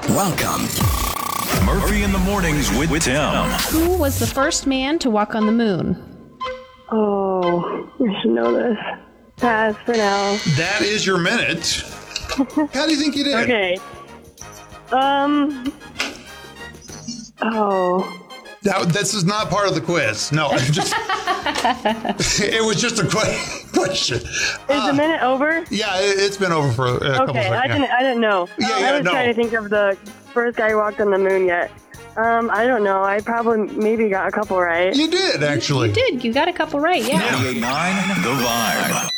Welcome. Murphy in the Mornings with Tim. Who was the first man to walk on the moon? Oh, I should know this. Pass for now. That is your minute. How do you think you did? Okay. This is not part of the quiz. No, it was just a question. Is the minute over? Yeah, it's been over for a couple Okay, seconds. I didn't know. I was trying to think of the first guy who walked on the moon yet. I don't know. I maybe got a couple right. You did, actually. You did. You got a couple right, yeah. 98.9 The Vibe.